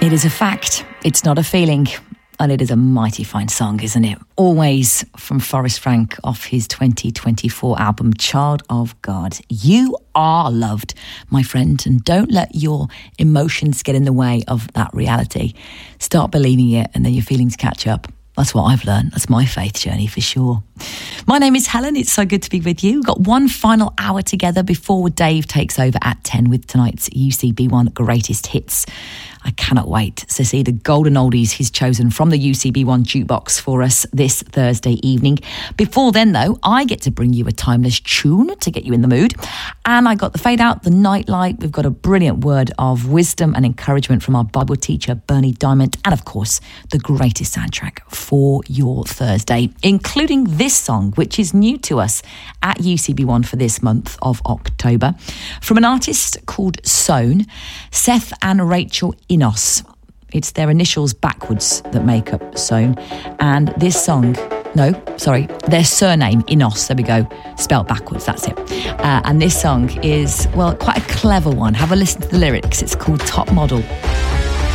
It is a fact, it's not a feeling, and it is a mighty fine song, isn't it? Always from Forrest Frank off his 2024 album, Child of God. You are loved, my friend, and don't let your emotions get in the way of that reality. Start believing it, and then your feelings catch up. That's what I've learned. That's my faith journey for sure. My name is Helen. It's so good to be with you. We've got one final hour together before Dave takes over at 10 with tonight's UCB1 Greatest Hits. I cannot wait to see the golden oldies he's chosen from the UCB1 jukebox for us this Thursday evening. Before then, though, I get to bring you a timeless tune to get you in the mood. And I got the fade out, the nightlight. We've got a brilliant word of wisdom and encouragement from our Bible teacher, Bernie Diamond. And of course, the greatest soundtrack for your Thursday, including this song, which is new to us at UCB1 for this month of October, from an artist called Sown, Seth and Rachel Inos. It's their initials backwards that make up Sown. And this song, their surname, Inos, there we go, spelt backwards, that's it. And this song is, well, quite a clever one. Have a listen to the lyrics. It's called Top Model.